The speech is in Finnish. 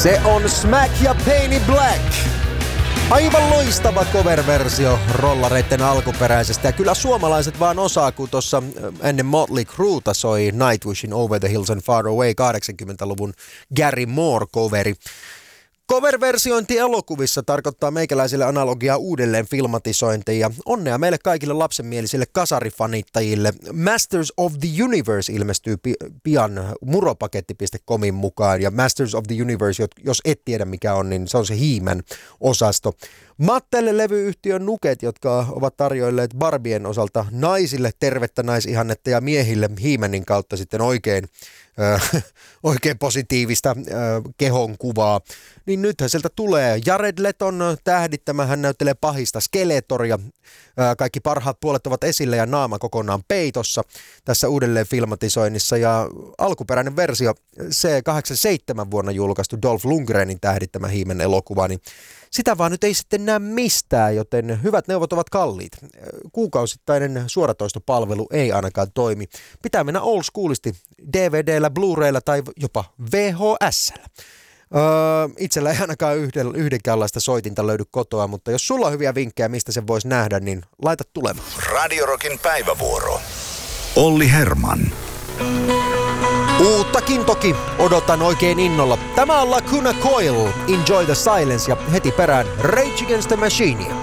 Se on Smack ja Pain in Black. Aivan loistava cover-versio rollareitten alkuperäisestä. Ja kyllä suomalaiset vaan osaa, kun tuossa ennen Motley Crueta soi Nightwishin Over the Hills and Far Away 80-luvun Gary Moore-coveri. Cover-versiointi elokuvissa tarkoittaa meikäläisille analogiaa uudelleen filmatisointiin ja onnea meille kaikille lapsenmielisille kasarifanittajille. Masters of the Universe ilmestyy pian muropaketti.comin mukaan ja Masters of the Universe, jos et tiedä mikä on, niin se on se He-Man osasto. Matteelle levyyhtiön Nuket, jotka ovat tarjoilleet Barbien osalta naisille tervettä naisihannetta ja miehille He-Manin kautta sitten oikein positiivista kehon kuvaa, niin nythän sieltä tulee Jared Leton tähdittämä, hän näyttelee pahista Skeletoria, kaikki parhaat puolet ovat esillä ja naama kokonaan peitossa tässä uudelleen filmatisoinnissa ja alkuperäinen versio, se 87 vuonna julkaistu Dolph Lundgrenin tähdittämä He-Man elokuva, niin sitä vaan nyt ei sitten näe mistään, joten hyvät neuvot ovat kalliit. Kuukausittainen suoratoistopalvelu ei ainakaan toimi. Pitää mennä old schoolisti DVD:llä, Blu-raylla tai jopa VHS:llä. Itsellä ei ainakaan yhdenkäänlaista soitinta löydy kotoa, mutta jos sulla on hyviä vinkkejä, mistä sen voisi nähdä, niin laita tulemaan. Radio Rockin päivävuoro. Olli Herman. Uuttakin toki odotan oikein innolla. Tämä on Lacuna Coil, Enjoy the Silence ja heti perään Rage Against the Machine.